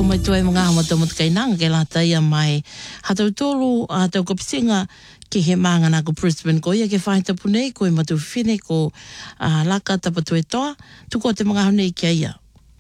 ko mai toi mga hamata mot kainanga ke la tai mai hatau tolu hatau kopisinga ke he mangana ko Brisbane ko ia ke whaita punei ko i matu whine ko laka tapatu e toa tuko te mga honei kia ia.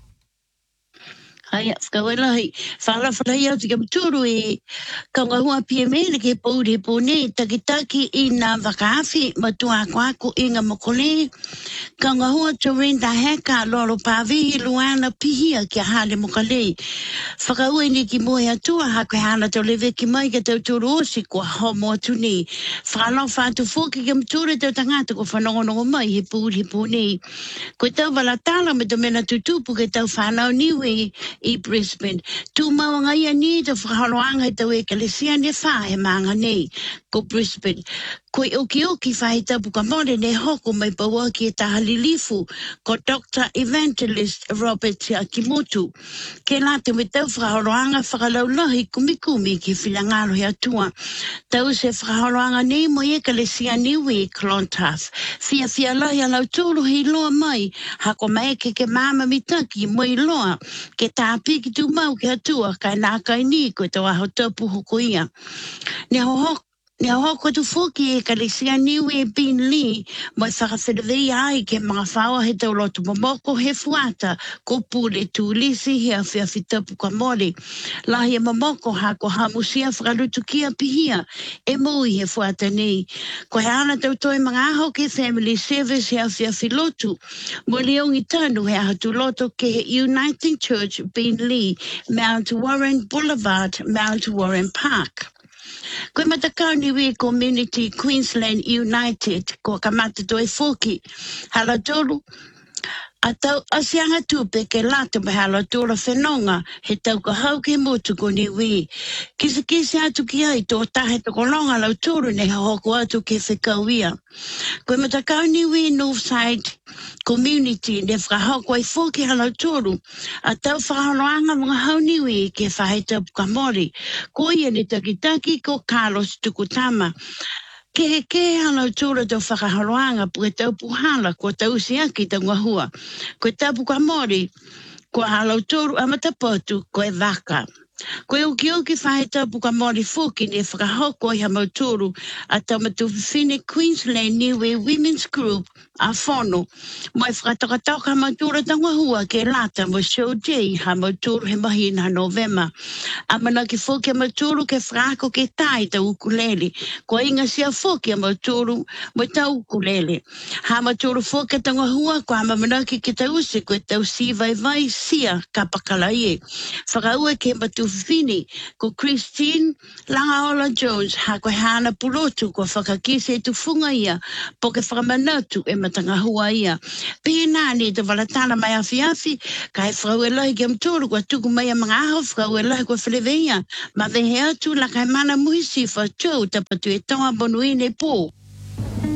Hai, whakawelahi, whalawhalai au tika mturu e kaungahua PML ke pauri pone takitaki i nā wakawhi matua kwako i ngā mokole kaungahua Torenda Heka loro pāwihi luana pihia kia hale mokale whakaue ni ki moe atua hako hana tau lewe ki mai ke tau turu osi kua homo atuni whakalau whātu fōki ke mturu tau tangata ko whanongonongo mai he pauri pone ko tau walatala me to mena tutupu ke tau whanau niwe i Brisbane. Tu mawanga ia ni te whakaroanga i tau e kalesia ne whahe maanga nei ko Brisbane. Ko i oki whahe tapu ka more ne hoko mai paua ki e tahalilifu ko Dr. Evangelist Robert Akimotu. Ke la te me tau whakaroanga whakalaulahi kumikumi ki whilangaro he atua. Tau se whakaroanga nei mo e kalesia niwe i Clontarf. Fia lahi alau tūru hi loa mai hako mai ke mama mitaki mo i loa ke tāpiki tu mau ke atua kai nā kai ni ko te waho taupu hoko ia. Ne hoko tu whoki e kalesia niwe e Beenleigh mai whakawhirawhi ai ke mga whaua he tau lotu mamoko he fuata ko pule tūlisi he a whiawhi taupu ka mori. Lahi e mamoko hako hamusia whakarutu kia pihia e mui he fuata nei. Ko he ana tau toi mga aho ke family service he a whiawhi lotu. Mo leongi tanu he ahatu loto ke he Uniting Church Beenleigh, Mount Warren Boulevard, Mount Warren Park. Koe matakau niwe Community Queensland United ko kamata toi foki. Hala tolu. Atau asianga tupe ke lata me hala tora whenonga he tau ka hau ke motu ko niwe. Kisi atu ki ai tō tahe to kolonga lau toro ne hoko atu ke whikauia. Koe matakau niwe Northside Community ne whakahoko ai foki hala toro. Atau whakahaloanga mga hau niwe ke whaheta pukamori. Ko ia ne takitaki ko Carlos Tukutama. Ke halau tūra tau whakaharoanga pu e tau puhala ko tau siaki tau ngahua. Ko tau pukamori ko halau tūru amatapotu ko e waka. Ko e uki whahe tau pukamori fuki ne whakahoko i hamau tūru a tau matuwhine Queensland Niwe Women's Group a whono. Mai whakatakatau ka hamau tūra tau ngahua ke lata mo show day hamau tūru he mahi na November. A mana ki fuki hamau tūru ke whakako ke tai tau ukulele. Ko inga sia fuki hamau tūru mo tau ukulele. Hamau tūru fuki tau ngahua ko hama manaki ke tau usi ko tau si vai sia kapakalaie. Whakaue ke matu Fini ko Christine Langaola Jones ha ko hana pulotu ko whakakise tu funga ia po ke whakamanatu e matanga hua ia. Pēnā ni te walatana mai awhiawhi ka he whakauelahi ke mtoro kua tuku mai a mga aho whakauelahi kua whaleweia ma vehe atu la kai mana muhisi wha tau tapatu e tonga bonuine po.